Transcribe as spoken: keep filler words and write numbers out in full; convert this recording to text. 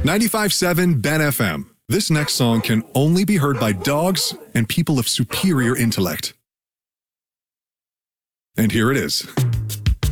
ninety-five point seven Ben F M. This next song can only be heard by dogs and people of superior intellect. And here it is.